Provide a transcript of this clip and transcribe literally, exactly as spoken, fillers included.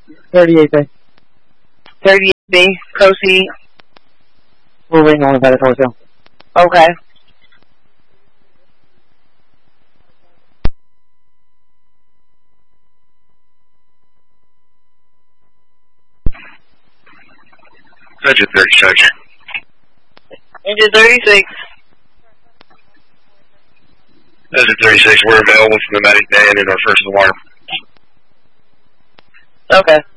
thirty-eight B. thirty-eight B, proceed. Moving on by the hotel. Okay. Engine thirty-six. Engine thirty-six. Engine thirty-six, we're available for the medic bay and in our first alarm. Okay.